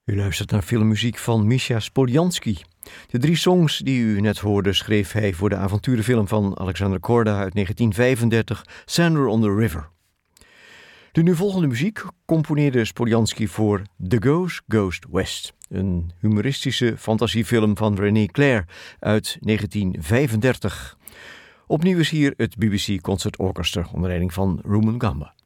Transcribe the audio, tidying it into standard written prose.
U luistert naar filmmuziek van Misha Spoljansky. De 3 songs die u net hoorde schreef hij voor de avonturenfilm van Alexander Korda uit 1935, Sandra on the River. De nu volgende muziek componeerde Spoljansky voor The Ghost Goes West, een humoristische fantasiefilm van René Clair uit 1935. Opnieuw is hier het BBC Concert Orchestra onder leiding van Rumon Gamba.